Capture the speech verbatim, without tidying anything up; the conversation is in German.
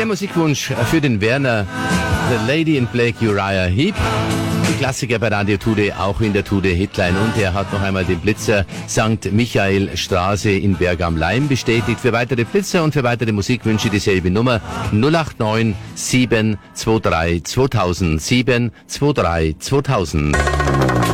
Der Musikwunsch für den Werner, The Lady in Black, Uriah Heep. Die Klassiker bei Radio Tude, auch in der Tude Hitline. Und er hat noch einmal den Blitzer Sankt Michael Straße in Berg am Laim bestätigt. Für weitere Blitzer und für weitere Musikwünsche dieselbe Nummer null acht neun sieben zwei drei zweitausend sieben zwei drei zweitausend.